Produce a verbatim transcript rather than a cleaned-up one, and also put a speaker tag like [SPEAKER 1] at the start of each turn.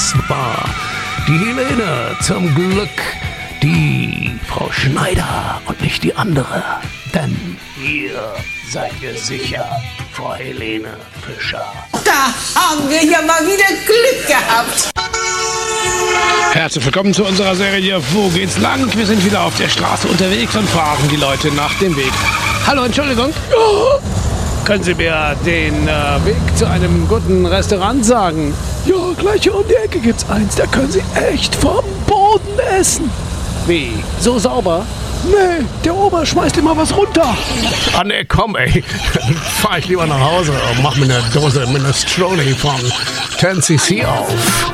[SPEAKER 1] war die Helene, zum Glück die Frau Schneider und nicht die andere. Denn hier seid ihr sicher, Frau Helene Fischer.
[SPEAKER 2] Da haben wir ja mal wieder Glück gehabt.
[SPEAKER 3] Herzlich willkommen zu unserer Serie Wo geht's lang? Wir sind wieder auf der Straße unterwegs und fragen die Leute nach dem Weg. Hallo, Entschuldigung. Oh. Können Sie mir den äh, Weg zu einem guten Restaurant sagen?
[SPEAKER 4] Ja, gleich hier um die Ecke gibt's eins. Da können Sie echt vom Boden essen.
[SPEAKER 3] Wie? So sauber?
[SPEAKER 4] Nee, der Ober schmeißt immer was runter.
[SPEAKER 1] Ah ne, komm ey, dann fahr ich lieber nach Hause und mach mir eine Dose Minestrone von zehn Cc auf.